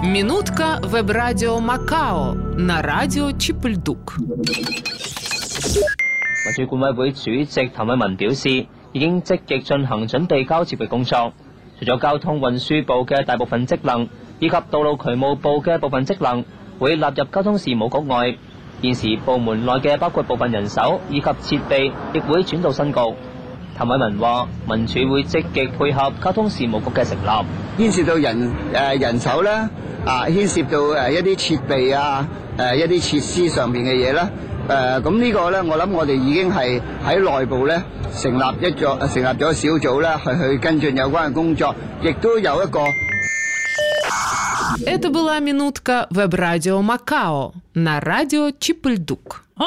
Минутка веб-радіо Макао на радіо Чіпельдук。 民主管委會主席譚偉文表示，已經積極進行準備交接嘅工作。除咗交通運輸部嘅大部分職能，以及道路渠務部嘅部分職能會納入交通事務局外，現時部門內嘅包括部分人手以及設備，亦會轉到新局。譚偉文話：民署會積極配合交通事務局嘅成立， 牽涉到人手啦，牽涉到一啲設備一啲設施上面嘅嘢啦。咁呢個咧，我諗我哋已經係喺內部咧成立咗小組啦，去跟進有關嘅工作，亦都有一個。 Это была минутка веб-радио Макао на радио Чіпельдук.